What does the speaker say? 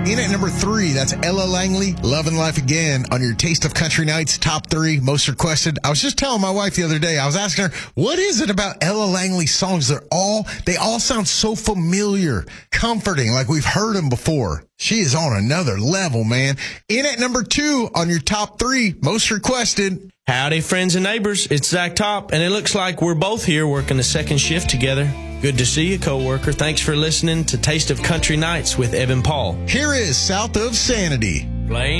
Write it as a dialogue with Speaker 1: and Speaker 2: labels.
Speaker 1: In at number 3, that's Ella Langley, Love and Life Again, on your Taste of Country Nights top 3 most requested. I was just telling my wife the other day, I was asking her, what is it about Ella Langley's songs? They all sound so familiar, comforting, like we've heard them before. She is on another level, man. In at number 2 on your top 3 most requested.
Speaker 2: Howdy, friends and neighbors. It's Zach Top, and it looks like we're both here working the second shift together. Good to see you, coworker. Thanks for listening to Taste of Country Nights with Evan Paul.
Speaker 1: Here is South of Sanity.
Speaker 2: Playing